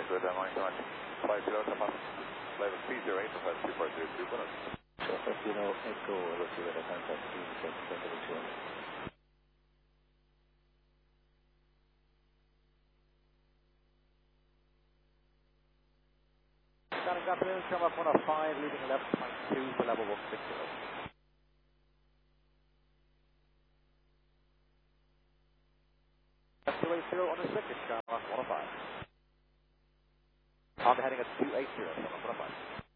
good, line 50 Papa, level 308, 2402, buenos. Chopper Echo, velocidad de Kansas City, 200. Starting afternoon, come up 105, leaving 11.2 for level 160. That's 280 on the circuit, Charlotte 105. I'll be heading at 280, Charlotte 105.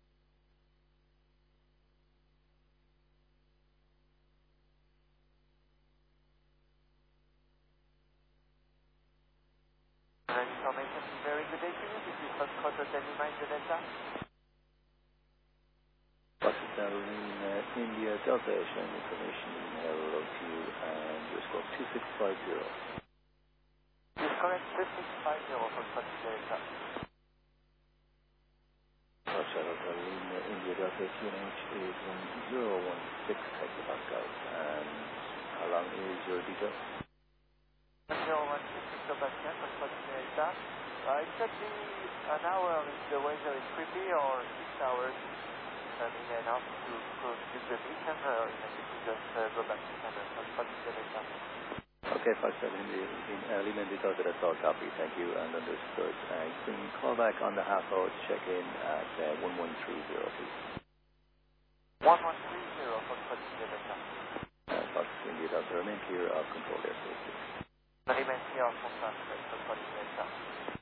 Information, very good day to you. This is Hot Quarter 79 Delta. Pakistan India Delta showing information hello to you and your score 2650. Yes, correct, 2650 for Hot Delta. Delta India Delta QNH is 1016 hectopascals and how long is your detail? 016 hectopascal for Hot Delta. Exactly an hour if the weather is creepy or 6 hours in and out to give the mission or just go back to Canada for Hot Delta. Okay, 57 in Lima Delta, that's all copy, thank you and understood. You can call back on the half hour to check in at 1130 please. 1130 for Hot Delta. Fox India Delta, remain clear of control airspace. Remain clear of control airspace for Hot Delta.